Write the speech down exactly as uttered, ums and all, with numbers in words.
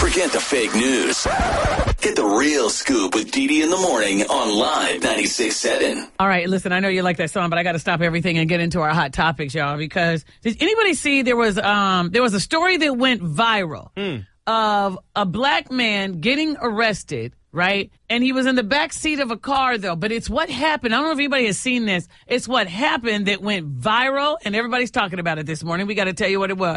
Forget the fake news. Get the real scoop with Dee Dee in the morning on Live ninety-six point seven. All right, listen, I know you like that song, but I got to stop everything and get into our hot topics, y'all, because did anybody see there was um there was a story that went viral mm. of a black man getting arrested, right? And he was in the back seat of a car, though. But it's what happened. I don't know if anybody has seen this. It's what happened that went viral, and everybody's talking about it this morning. We got to tell you what it was.